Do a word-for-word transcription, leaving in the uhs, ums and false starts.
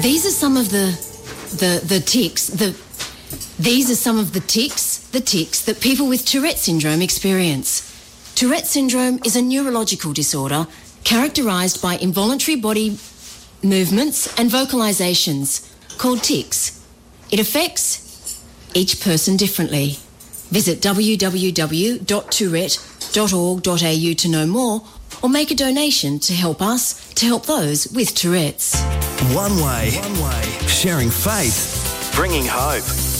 These are some of the, the, the tics, the, these are some of the tics, the tics that people with Tourette syndrome experience. Tourette syndrome is a neurological disorder characterised by involuntary body movements and vocalisations called tics. It affects each person differently. Visit w w w dot tourette dot org dot a u to know more, or make a donation to help us to help those with Tourette's. One way. One way. Sharing faith. Bringing hope.